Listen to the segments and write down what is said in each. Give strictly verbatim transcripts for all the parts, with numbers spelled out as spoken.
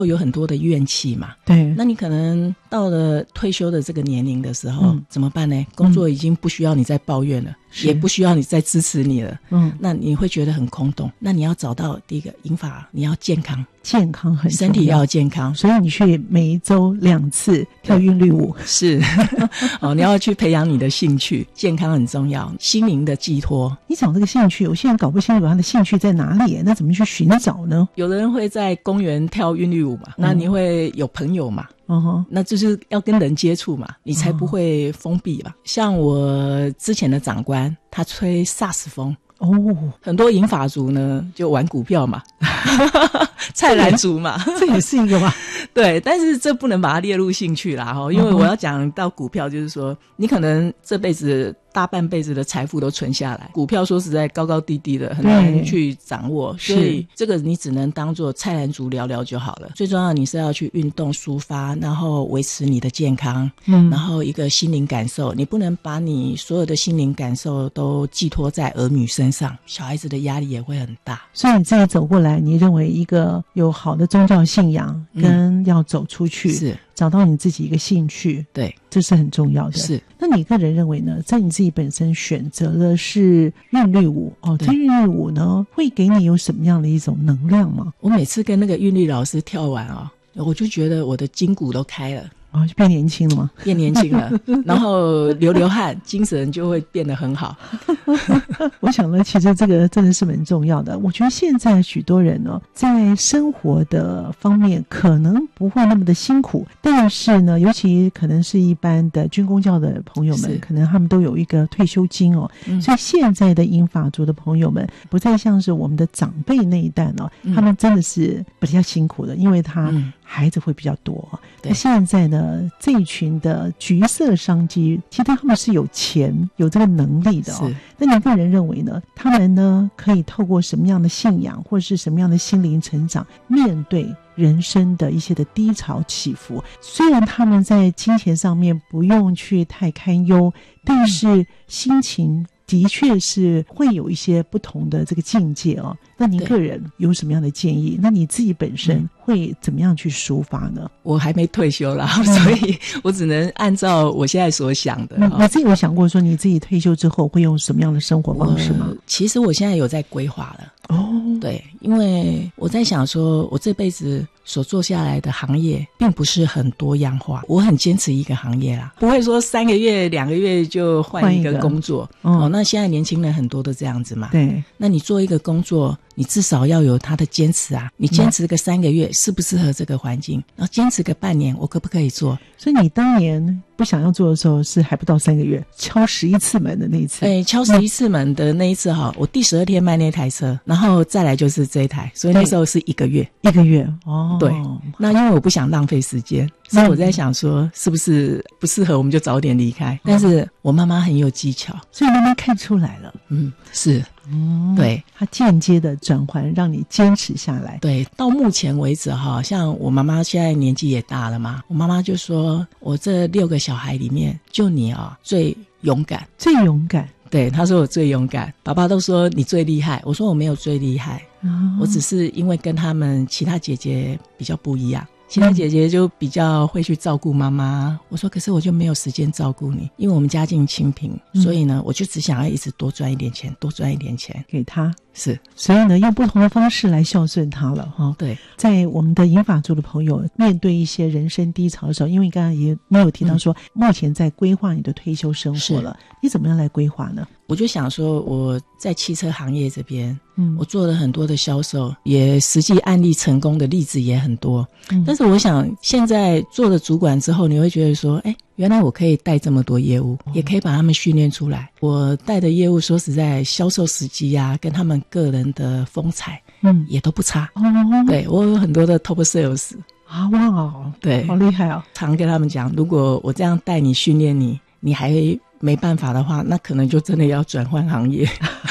有很多的怨气嘛， 对， 那你可能到了退休的这个年龄的时候、嗯、怎么办呢？工作已经不需要你再抱怨了、嗯、也不需要你再支持你了，嗯，那你会觉得很空洞。那你要找到第一个银发，你要健康， 健康很重要， 身体要健康， 所以你去每一周两次跳韵律舞， 是哦，你要去培养你的兴趣，健康很重要，心灵的寄托。 你找这个兴趣，有些人搞不清楚他的兴趣在哪里，那怎么去寻找呢？ 有的人会在公园跳韵律舞嘛，那你会有朋友嘛，嗯，那就是要跟人接触嘛，你才不会封闭嘛、哦、像我之前的长官，他吹萨斯风哦，很多银发族呢就玩股票嘛菜篮族嘛， 这也是一个吧对，但是这不能把它列入兴趣啦，因为我要讲到股票，就是说你可能这辈子大半辈子的财富都存下来，股票说实在高高低低的，很难去掌握，所以这个你只能当做菜篮族聊聊就好了。最重要的你是要去运动抒发，然后维持你的健康，嗯，然后一个心灵感受，你不能把你所有的心灵感受都寄托在儿女身上，小孩子的压力也会很大。 所以你自己走过来，你认为一个有好的宗教信仰跟要走出去、嗯、是找到你自己一个兴趣， 对， 这是很重要的。是，那你个人认为呢？在你自己本身选择的是韵律舞哦，这韵律舞呢会给你有什么样的一种能量吗？ 我每次跟那个韵律老师跳完啊、哦，我就觉得我的筋骨都开了。 哦，就变年轻了吗？ 变年轻了然后流流汗，精神就会变得很好我想呢，其实这个真的是蛮重要的。我觉得现在许多人呢，在生活的方面可能不会那么的辛苦，但是呢，尤其可能是一般的军公教的朋友们，可能他们都有一个退休金哦、嗯、所以现在的银发族的朋友们不再像是我们的长辈那一代呢、嗯、他们真的是比较辛苦的，因为他孩子会比较多、嗯、那现在呢这一群的橘色商机，其实他们是有钱有这个能力的哦。那你个人认为呢，他们呢可以透过什么样的信仰或者是什么样的心灵成长，面对人生的一些的低潮起伏？虽然他们在金钱上面不用去太堪忧，但是心情的确是会有一些不同的这个境界哦。那您个人有什么样的建议？那你自己本身会怎么样去抒发呢？ 我还没退休啦、嗯、所以我只能按照我现在所想的、 嗯、你自己有想过说你自己退休之后会用什么样的生活方式吗？ 其实我现在有在规划了哦，对，因为我在想说我这辈子所做下来的行业并不是很多样化，我很坚持一个行业啦，不会说三个月两个月就换一个工作、嗯、哦，那现在年轻人很多都这样子嘛， 对， 那你做一个工作你至少要有他的坚持啊，你坚持个三个月、嗯、适不适合这个环境，然后坚持个半年我可不可以做？ 所以你当年不想要做的时候是还不到三个月，敲十一次门的那一次。 哎，敲十一次门的那一次哈、嗯，我第十二天卖那台车，然后再来就是这一台，所以那时候是一个月， 一个月哦。 对，那因为我不想浪费时间，所以我在想说是不是不适合我们就早点离开。但是我妈妈很有技巧， 所以妈妈看出来了。 嗯，是。嗯，对， 他间接的转换让你坚持下来。 对，到目前为止哈，像我妈妈现在年纪也大了嘛，我妈妈就说我这六个小孩里面就你啊最勇敢， 最勇敢。 对，她说我最勇敢，爸爸都说你最厉害，我说我没有最厉害、哦、我只是因为跟他们其他姐姐比较不一样，其他姐姐就比较会去照顾妈妈、嗯、我说可是我就没有时间照顾你，因为我们家境清贫、嗯、所以呢我就只想要一直多赚一点钱，多赚一点钱给他， 是， 所以呢用不同的方式来孝顺他了哈。 对， 在我们的银发族的朋友面对一些人生低潮的时候，因为刚刚也没有提到说、嗯、目前在规划你的退休生活了，你怎么样来规划呢？ 我就想说我在汽车行业这边嗯，我做了很多的销售，也实际案例成功的例子也很多、嗯、但是我想现在做了主管之后，你会觉得说哎，原来我可以带这么多业务、哦、也可以把他们训练出来。我带的业务说实在销售时机啊跟他们个人的风采嗯，也都不差哦。对，我有很多的 top sales 啊，哇哦， 对， 好厉害哦。 常跟他们讲，如果我这样带你训练你，你还没办法的话，那可能就真的要转换行业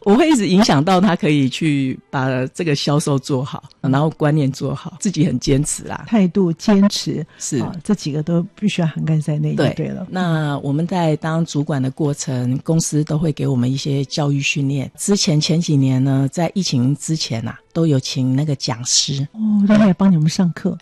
我会一直影响到他可以去把这个销售做好，然后观念做好，自己很坚持啦， 态度坚持是、 啊、这几个都必须要涵盖在内就对了。 那我们在当主管的过程，公司都会给我们一些教育训练。之前前几年呢，在疫情之前啊，都有请那个讲师哦，让他来帮你们上课。